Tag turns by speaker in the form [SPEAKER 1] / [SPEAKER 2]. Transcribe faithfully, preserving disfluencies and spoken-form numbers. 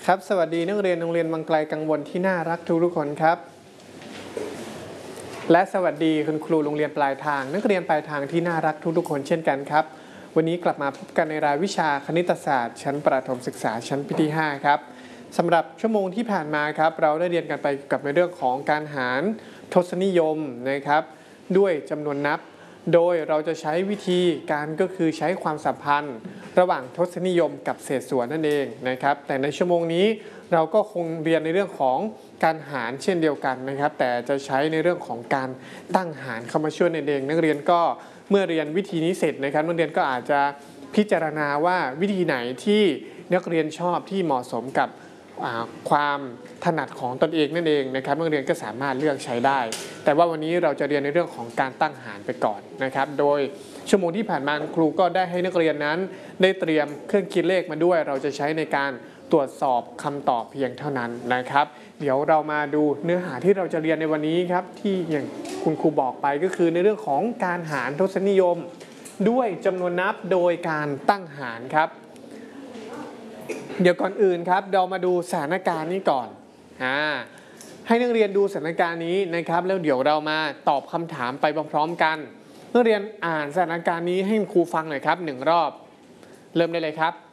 [SPEAKER 1] ครับสวัสดีนักเรียนโรงเรียนวังไกลกังวลที่น่ารักทุกทุกคนครับและสวัสดีคุณครูโรงเรียนปลายทางนักเรียนปลายทางที่น่ารักทุกทุกคนเช่นกันครับวันนี้กลับมาพบกันในรายวิชาคณิตศาสตร์ชั้นประถมศึกษาชั้นปีที่ห้าครับสำหรับชั่วโมงที่ผ่านมาครับเราได้เรียนกันไปกับในเรื่องของการหารทศนิยมนะครับด้วยจำนวนนับโดยเราจะใช้วิธีการก็คือใช้ความสัมพันธ์ระหว่างทศนิยมกับเศษส่วนนั่นเองนะครับแต่ในชั่วโมงนี้เราก็คงเรียนในเรื่องของการหารเช่นเดียวกันนะครับแต่จะใช้ในเรื่องของการตั้งหารเข้ามาช่วยในเองนักเรียนก็เมื่อเรียนวิธีนี้เสร็จนะครับนักเรียนก็อาจจะพิจารณาว่าวิธีไหนที่นักเรียนชอบที่เหมาะสมกับความถนัดของตนเองนั่นเองนะครับนักเรียนก็สามารถเลือกใช้ได้แต่ว่าวันนี้เราจะเรียนในเรื่องของการตั้งหารไปก่อนนะครับโดยชั่วโมงที่ผ่านมาครูก็ได้ให้นักเรียนนั้นได้เตรียมเครื่องคิดเลขมาด้วยเราจะใช้ในการตรวจสอบคำตอบเพียงเท่านั้นนะครับเดี๋ยวเรามาดูเนื้อหาที่เราจะเรียนในวันนี้ครับที่อย่างคุณครูบอกไปก็คือในเรื่องของการหารทศนิยมด้วยจำนวนนับโดยการตั้งหารครับเดี๋ยวก่อนอื่นครับเรามาดูสถานการณ์นี้ก่อนอ่าให้นักเรียนดูสถานการณ์นี้นะครับแล้วเดี๋ยวเรามาตอบคำถามไปพร้อมๆกันนักเรียนอ่านสถานการณ์นี้ให้ครูฟังหน่อยครับหนึ่งรอบเริ่มได้เลยครับ